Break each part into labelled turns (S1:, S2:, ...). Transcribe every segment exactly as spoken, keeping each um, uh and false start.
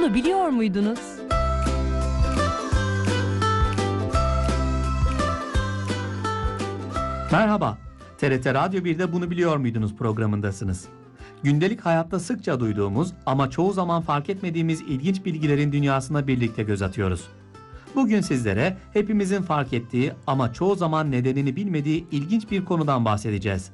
S1: Bunu biliyor muydunuz?
S2: Merhaba, T R T Radyo bir'de Bunu Biliyor Muydunuz programındasınız. Gündelik hayatta sıkça duyduğumuz ama çoğu zaman fark etmediğimiz ilginç bilgilerin dünyasına birlikte göz atıyoruz. Bugün sizlere hepimizin fark ettiği ama çoğu zaman nedenini bilmediği ilginç bir konudan bahsedeceğiz.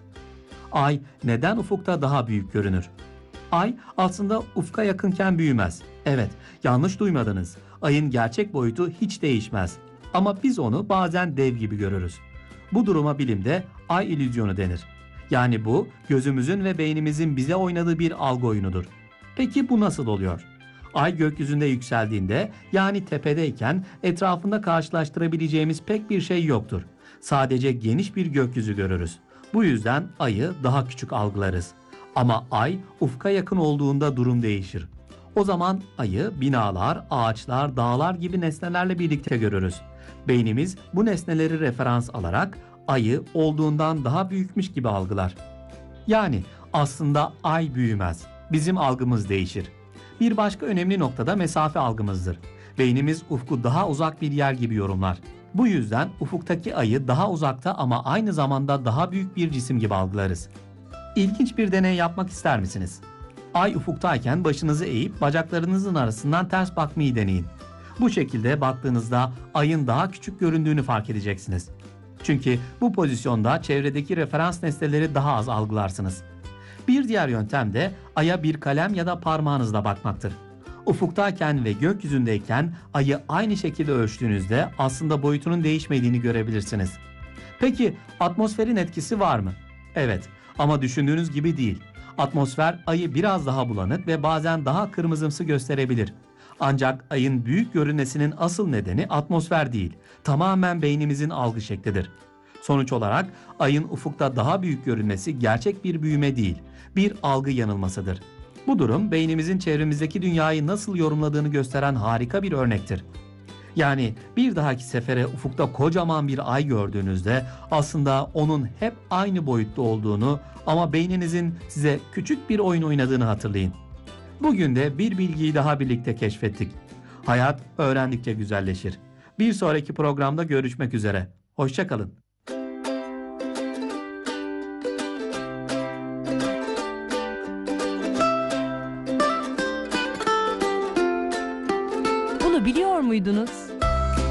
S2: Ay neden ufukta daha büyük görünür? Ay aslında ufka yakınken büyümez. Evet, yanlış duymadınız. Ayın gerçek boyutu hiç değişmez. Ama biz onu bazen dev gibi görürüz. Bu duruma bilimde ay illüzyonu denir. Yani bu gözümüzün ve beynimizin bize oynadığı bir algı oyunudur. Peki bu nasıl oluyor? Ay gökyüzünde yükseldiğinde, yani tepedeyken etrafında karşılaştırabileceğimiz pek bir şey yoktur. Sadece geniş bir gökyüzü görürüz. Bu yüzden ayı daha küçük algılarız. Ama ay ufka yakın olduğunda durum değişir. O zaman ayı binalar, ağaçlar, dağlar gibi nesnelerle birlikte görürüz. Beynimiz bu nesneleri referans alarak ayı olduğundan daha büyükmüş gibi algılar. Yani aslında ay büyümez. Bizim algımız değişir. Bir başka önemli nokta da mesafe algımızdır. Beynimiz ufku daha uzak bir yer gibi yorumlar. Bu yüzden ufuktaki ayı daha uzakta ama aynı zamanda daha büyük bir cisim gibi algılarız. İlginç bir deney yapmak ister misiniz? Ay ufuktayken başınızı eğip bacaklarınızın arasından ters bakmayı deneyin. Bu şekilde baktığınızda ayın daha küçük göründüğünü fark edeceksiniz. Çünkü bu pozisyonda çevredeki referans nesneleri daha az algılarsınız. Bir diğer yöntem de aya bir kalem ya da parmağınızla bakmaktır. Ufuktayken ve gökyüzündeyken ayı aynı şekilde ölçtüğünüzde aslında boyutunun değişmediğini görebilirsiniz. Peki atmosferin etkisi var mı? Evet, ama düşündüğünüz gibi değil. Atmosfer ayı biraz daha bulanık ve bazen daha kırmızımsı gösterebilir. Ancak ayın büyük görünmesinin asıl nedeni atmosfer değil, tamamen beynimizin algı şeklidir. Sonuç olarak ayın ufukta daha büyük görünmesi gerçek bir büyüme değil, bir algı yanılmasıdır. Bu durum beynimizin çevremizdeki dünyayı nasıl yorumladığını gösteren harika bir örnektir. Yani bir dahaki sefere ufukta kocaman bir ay gördüğünüzde aslında onun hep aynı boyutta olduğunu ama beyninizin size küçük bir oyun oynadığını hatırlayın. Bugün de bir bilgiyi daha birlikte keşfettik. Hayat öğrendikçe güzelleşir. Bir sonraki programda görüşmek üzere. Hoşça kalın.
S1: Bunu biliyor muydunuz?